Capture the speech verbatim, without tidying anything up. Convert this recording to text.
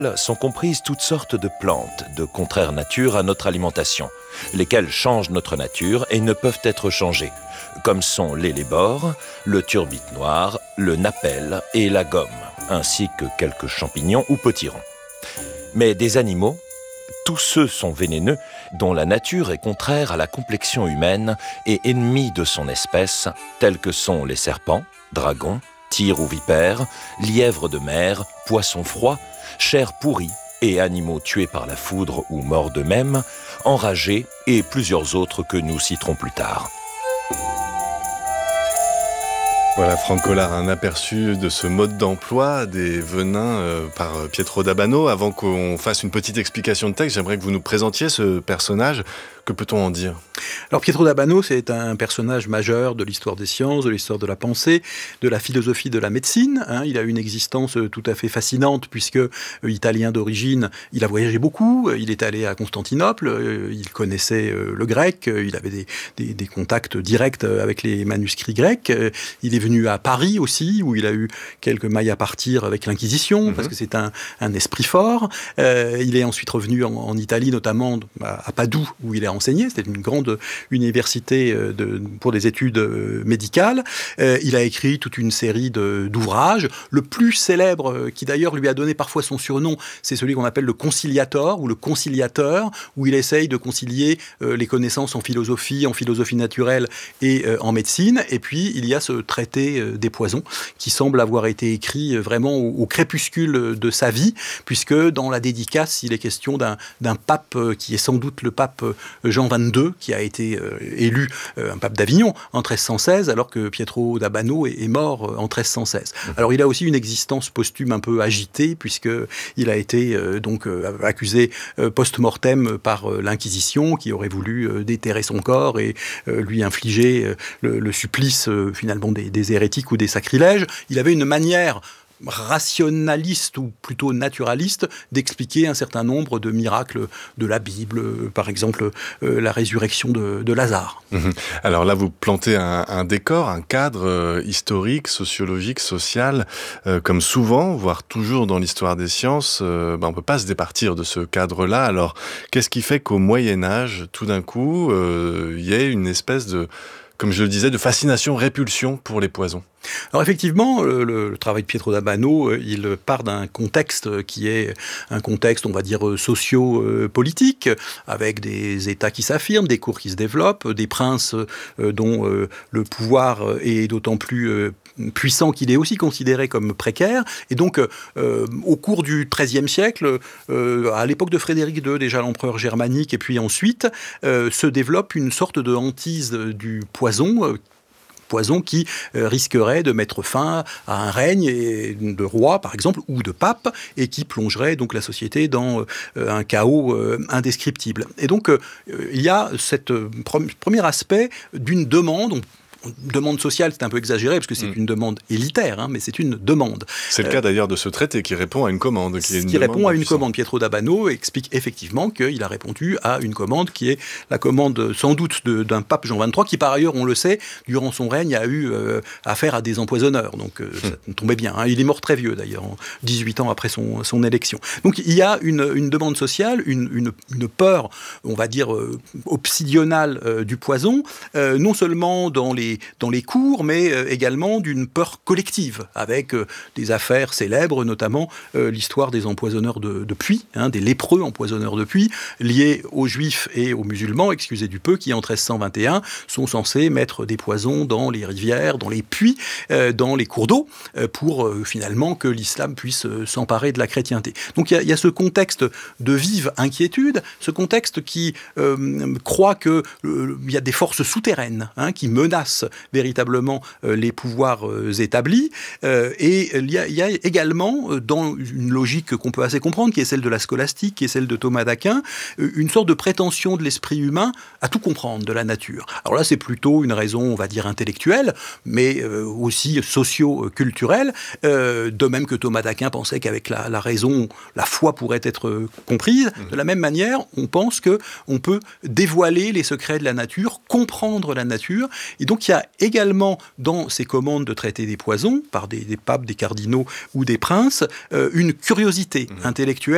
sont comprises toutes sortes de plantes de contraire nature à notre alimentation, lesquelles changent notre nature et ne peuvent être changées, comme sont l'hellébore, le turbite noir, le napel et la gomme, ainsi que quelques champignons ou potirons. Mais des animaux, tous ceux sont vénéneux dont la nature est contraire à la complexion humaine et ennemie de son espèce, tels que sont les serpents, dragons, tyres ou vipères, lièvres de mer, poissons froids, chair pourrie et animaux tués par la foudre ou morts d'eux-mêmes, enragés et plusieurs autres que nous citerons plus tard. Voilà, Franck Collard, un aperçu de ce mode d'emploi des venins euh, par Pietro d'Abano. Avant qu'on fasse une petite explication de texte, j'aimerais que vous nous présentiez ce personnage. Que peut-on en dire ? Alors Pietro d'Abano, c'est un personnage majeur de l'histoire des sciences, de l'histoire de la pensée, de la philosophie de la médecine. Hein. Il a une existence tout à fait fascinante puisque, euh, italien d'origine, il a voyagé beaucoup. Il est allé à Constantinople, euh, il connaissait euh, le grec, euh, il avait des, des, des contacts directs avec les manuscrits grecs. Euh, il est venu à Paris aussi, où il a eu quelques mailles à partir avec l'Inquisition, mmh. parce que c'est un, un esprit fort. Euh, il est ensuite revenu en, en Italie, notamment à, à Padoue, où il a enseigné. C'était une grande université de, pour des études médicales. Euh, il a écrit toute une série de, d'ouvrages. Le plus célèbre, qui d'ailleurs lui a donné parfois son surnom, c'est celui qu'on appelle le conciliator ou le conciliateur, où il essaye de concilier euh, les connaissances en philosophie, en philosophie naturelle et euh, en médecine. Et puis, il y a ce traité euh, des poisons qui semble avoir été écrit euh, vraiment au, au crépuscule de sa vie, puisque dans la dédicace, il est question d'un, d'un pape euh, qui est sans doute le pape euh, Jean vingt-deux, qui a été euh, élu euh, un pape d'Avignon en treize cent seize, alors que Pietro d'Abano est, est mort euh, en treize cent seize. Alors il a aussi une existence posthume un peu agitée, puisqu'il a été euh, donc euh, accusé euh, post-mortem par euh, l'Inquisition, qui aurait voulu euh, déterrer son corps et euh, lui infliger euh, le, le supplice euh, finalement des, des hérétiques ou des sacrilèges. Il avait une manière rationaliste ou plutôt naturaliste d'expliquer un certain nombre de miracles de la Bible, euh, par exemple euh, la résurrection de, de Lazare. Mmh. Alors là, vous plantez un, un décor, un cadre euh, historique, sociologique, social, euh, comme souvent, voire toujours dans l'histoire des sciences, euh, ben on ne peut pas se départir de ce cadre-là. Alors, qu'est-ce qui fait qu'au Moyen-Âge, tout d'un coup, euh, il y ait une espèce de, comme je le disais, de fascination-répulsion pour les poisons ? Alors effectivement, le, le travail de Pietro d'Abano, il part d'un contexte qui est un contexte, on va dire, socio-politique, avec des États qui s'affirment, des cours qui se développent, des princes dont le pouvoir est d'autant plus puissant qu'il est aussi considéré comme précaire. Et donc, euh, au cours du treizième siècle, euh, à l'époque de Frédéric deux, déjà l'empereur germanique, et puis ensuite, euh, se développe une sorte de hantise du poison, euh, poison qui euh, risquerait de mettre fin à un règne et, de roi, par exemple, ou de pape, et qui plongerait donc la société dans euh, un chaos euh, indescriptible. Et donc, euh, il y a ce euh, premier aspect d'une demande. On, demande sociale, c'est un peu exagéré, parce que c'est mmh. une demande élitaire, hein, mais c'est une demande. C'est le cas euh, d'ailleurs de ce traité qui répond à une commande. Qui, est une qui répond à une puissante. commande. Pietro d'Abano explique effectivement qu'il a répondu à une commande qui est la commande sans doute de, d'un pape Jean vingt-trois, qui par ailleurs, on le sait, durant son règne a eu euh, affaire à des empoisonneurs. Donc euh, mmh. ça tombait bien. Hein. Il est mort très vieux d'ailleurs, dix-huit ans après son, son élection. Donc il y a une, une demande sociale, une, une, une peur, on va dire, euh, obsidionale euh, du poison, euh, non seulement dans les, dans les cours, mais euh, également d'une peur collective, avec euh, des affaires célèbres, notamment euh, l'histoire des empoisonneurs de, de puits, hein, des lépreux empoisonneurs de puits, liés aux juifs et aux musulmans, excusez du peu, qui en treize cent vingt et un sont censés mettre des poisons dans les rivières, dans les puits, euh, dans les cours d'eau, euh, pour euh, finalement que l'islam puisse euh, s'emparer de la chrétienté. Donc il y, y a ce contexte de vive inquiétude, ce contexte qui euh, croit qu'il euh, y a des forces souterraines hein, qui menacent véritablement euh, les pouvoirs euh, établis. Euh, et il y, a, il y a également, euh, dans une logique qu'on peut assez comprendre, qui est celle de la scolastique, qui est celle de Thomas d'Aquin, euh, une sorte de prétention de l'esprit humain à tout comprendre de la nature. Alors là, c'est plutôt une raison, on va dire, intellectuelle, mais euh, aussi socio-culturelle, euh, de même que Thomas d'Aquin pensait qu'avec la, la raison, la foi pourrait être euh, comprise. Mmh. De la même manière, on pense qu'on peut dévoiler les secrets de la nature, comprendre la nature, et donc il y a également dans ces commandes de traiter des poisons, par des, des papes, des cardinaux ou des princes, euh, une curiosité mmh. intellectuelle